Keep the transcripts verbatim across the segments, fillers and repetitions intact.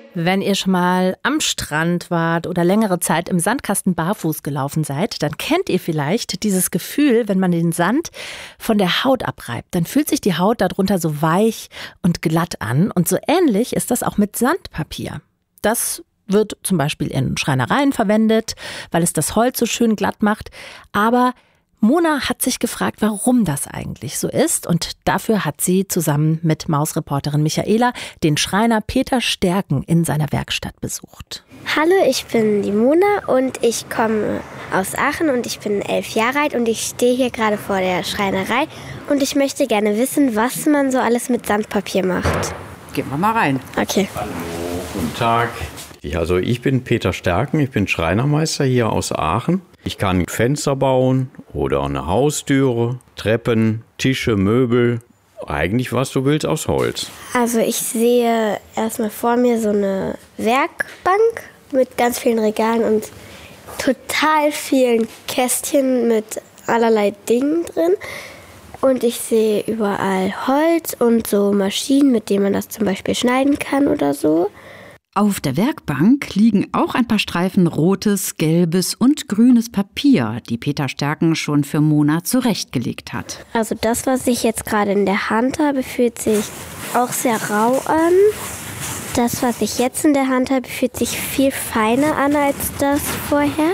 Wenn ihr schon mal am Strand wart oder längere Zeit im Sandkasten barfuß gelaufen seid, dann kennt ihr vielleicht dieses Gefühl, wenn man den Sand von der Haut abreibt. Dann fühlt sich die Haut darunter so weich und glatt an. Und so ähnlich ist das auch mit Sandpapier. Das wird zum Beispiel in Schreinereien verwendet, weil es das Holz so schön glatt macht. Aber Mona hat sich gefragt, warum das eigentlich so ist, und dafür hat sie zusammen mit Mausreporterin Michaela den Schreiner Peter Stärken in seiner Werkstatt besucht. Hallo, ich bin die Mona und ich komme aus Aachen und ich bin elf Jahre alt und ich stehe hier gerade vor der Schreinerei und ich möchte gerne wissen, was man so alles mit Sandpapier macht. Gehen wir mal rein. Okay. Hallo, guten Tag. Also ich bin Peter Stärken, ich bin Schreinermeister hier aus Aachen. Ich kann Fenster bauen oder eine Haustüre, Treppen, Tische, Möbel, eigentlich was du willst aus Holz. Also ich sehe erstmal vor mir so eine Werkbank mit ganz vielen Regalen und total vielen Kästchen mit allerlei Dingen drin. Und ich sehe überall Holz und so Maschinen, mit denen man das zum Beispiel schneiden kann oder so. Auf der Werkbank liegen auch ein paar Streifen rotes, gelbes und grünes Papier, die Peter Stärken schon für Mona zurechtgelegt hat. Also das, was ich jetzt gerade in der Hand habe, fühlt sich auch sehr rau an. Das, was ich jetzt in der Hand habe, fühlt sich viel feiner an als das vorher.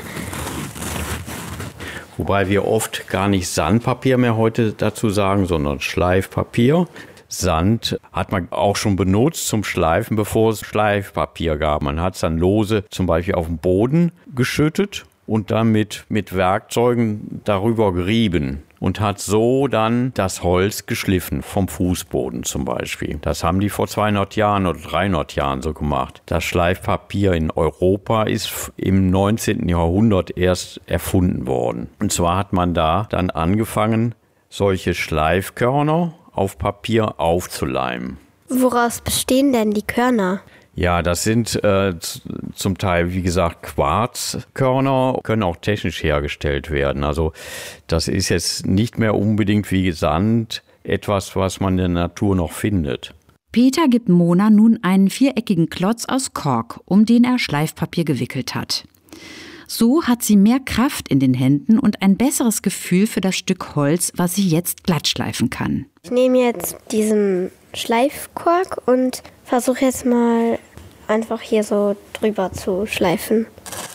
Wobei wir oft gar nicht Sandpapier mehr heute dazu sagen, sondern Schleifpapier. Sand hat man auch schon benutzt zum Schleifen, bevor es Schleifpapier gab. Man hat es dann lose zum Beispiel auf den Boden geschüttet und dann mit, mit Werkzeugen darüber gerieben und hat so dann das Holz geschliffen, vom Fußboden zum Beispiel. Das haben die vor zweihundert Jahren oder dreihundert Jahren so gemacht. Das Schleifpapier in Europa ist im neunzehnten Jahrhundert erst erfunden worden. Und zwar hat man da dann angefangen, solche Schleifkörner auf Papier aufzuleimen. Woraus bestehen denn die Körner? Ja, das sind äh, zum Teil, wie gesagt, Quarzkörner, können auch technisch hergestellt werden. Also das ist jetzt nicht mehr unbedingt wie Sand etwas, was man in der Natur noch findet. Peter gibt Mona nun einen viereckigen Klotz aus Kork, um den er Schleifpapier gewickelt hat. So hat sie mehr Kraft in den Händen und ein besseres Gefühl für das Stück Holz, was sie jetzt glatt schleifen kann. Ich nehme jetzt diesen Schleifkork und versuche jetzt mal einfach hier so drüber zu schleifen.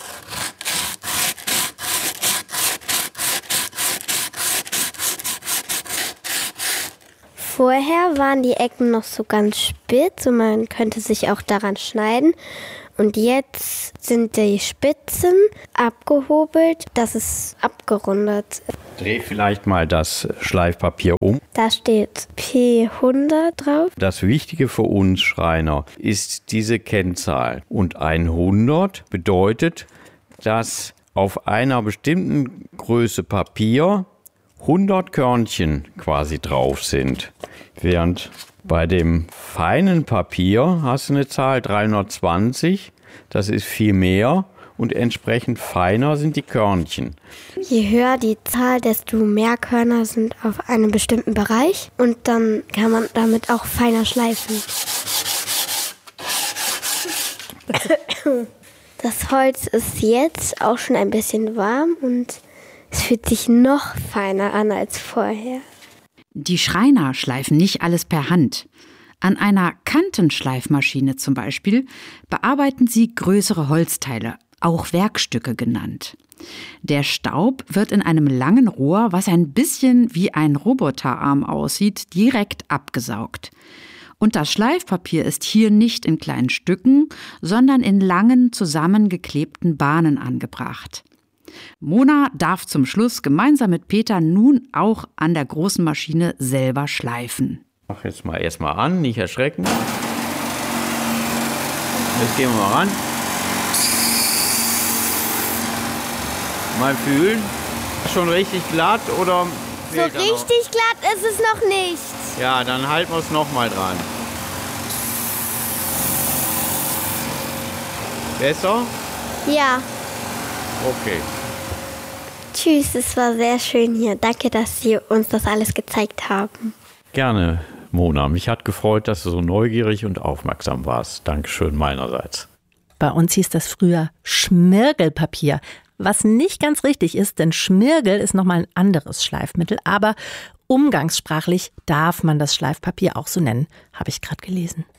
Vorher waren die Ecken noch so ganz spitz und man könnte sich auch daran schneiden. Und jetzt sind die Spitzen abgehobelt, das ist abgerundet. Dreh vielleicht mal das Schleifpapier um. Da steht P hundert drauf. Das Wichtige für uns Schreiner ist diese Kennzahl. Und hundert bedeutet, dass auf einer bestimmten Größe Papier hundert Körnchen quasi drauf sind. Während bei dem feinen Papier hast du eine Zahl dreihundertzwanzig, das ist viel mehr und entsprechend feiner sind die Körnchen. Je höher die Zahl, desto mehr Körner sind auf einem bestimmten Bereich und dann kann man damit auch feiner schleifen. Das Holz ist jetzt auch schon ein bisschen warm und es fühlt sich noch feiner an als vorher. Die Schreiner schleifen nicht alles per Hand. An einer Kantenschleifmaschine zum Beispiel bearbeiten sie größere Holzteile, auch Werkstücke genannt. Der Staub wird in einem langen Rohr, was ein bisschen wie ein Roboterarm aussieht, direkt abgesaugt. Und das Schleifpapier ist hier nicht in kleinen Stücken, sondern in langen, zusammengeklebten Bahnen angebracht. Mona darf zum Schluss gemeinsam mit Peter nun auch an der großen Maschine selber schleifen. Mach jetzt mal erstmal an, nicht erschrecken. Jetzt gehen wir mal ran. Mal fühlen. Schon richtig glatt oder so richtig glatt ist es noch nicht. Ja, dann halten wir es noch mal dran. Besser? Ja. Okay. Tschüss, es war sehr schön hier. Danke, dass Sie uns das alles gezeigt haben. Gerne. Mona, mich hat gefreut, dass du so neugierig und aufmerksam warst. Dankeschön meinerseits. Bei uns hieß das früher Schmirgelpapier. Was nicht ganz richtig ist, denn Schmirgel ist nochmal ein anderes Schleifmittel. Aber umgangssprachlich darf man das Schleifpapier auch so nennen, habe ich gerade gelesen.